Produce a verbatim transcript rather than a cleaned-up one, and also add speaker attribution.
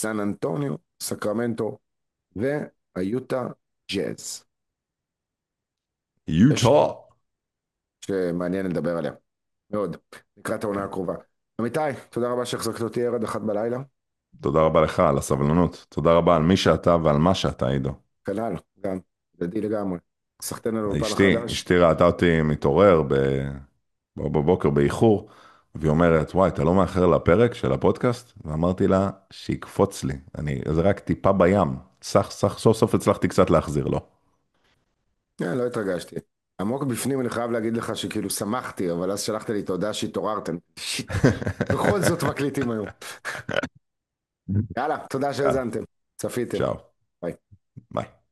Speaker 1: סן אנטוניו, סקרמנטו והיוטה ג'אז. יש
Speaker 2: יוטה.
Speaker 1: שמעניין לדבר עליה. מאוד. לקראת העונה הקרובה. עמיתי, תודה רבה שהחזקת אותי ערד אחת בלילה.
Speaker 2: תודה רבה לך על הסבלנות. תודה רבה על מי שאתה ועל מה שאתה, עידו.
Speaker 1: כנ"ל, גם. ידי לגמרי. סחטיין על האולפן
Speaker 2: אשתי,
Speaker 1: החדש.
Speaker 2: אשתי ראתה אותי מתעורר ב... ב- בבוקר באיחור, והיא אומרת, וואי, אתה לא מאחר לפרק של הפודקאסט? ואמרתי לה, שיקפוץ לי. אני, זה רק טיפה בים. סך, סך, סוף סוף הצלחתי קצת להחזיר לו.
Speaker 1: אה, לא התרגשתי. עמוק בפנים אני חייב להגיד לך שכאילו שמחתי, אבל אז שלחת לי תודה שהתעוררתם. שיט. בכל זאת מקליטים היום. יאללה, תודה
Speaker 2: יאללה,
Speaker 1: שהאזנתם. צפיתם.
Speaker 2: צ'או.
Speaker 1: ביי.
Speaker 2: ביי.